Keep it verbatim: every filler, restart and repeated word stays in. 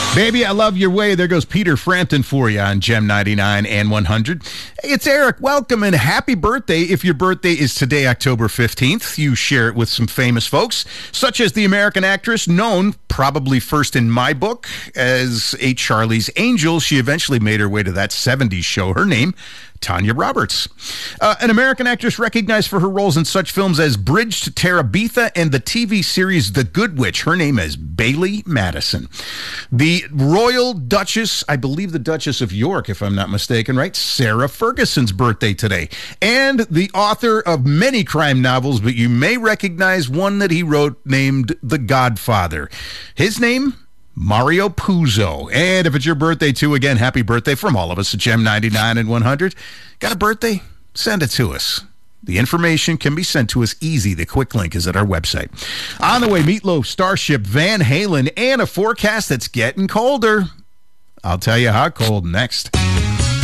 Baby, I love your way. There goes Peter Frampton for you on Gem ninety-nine and one hundred. Hey, it's Eric. Welcome and happy birthday. If your birthday is today, October fifteenth, you share it with some famous folks, such as the American actress known, probably first in my book, as a Charlie's Angel. She eventually made her way to that seventies show. Her name, Tanya Roberts. Uh, an American actress recognized for her roles in such films as Bridge to Terabitha and the T V series The Good Witch. Her name is Bailey Madison. The Royal Duchess, I believe the Duchess of York, if I'm not mistaken, right? Sarah Ferguson's birthday today. And the author of many crime novels, but you may recognize one that he wrote named The Godfather. His name, Mario Puzo. And if it's your birthday too, again, happy birthday from all of us at Gem ninety-nine and one hundred. Got a birthday? Send it to us. The information can be sent to us easy. The quick link is at our website. On the way, Meatloaf, Starship, Van Halen, and a forecast that's getting colder. I'll tell you how cold next.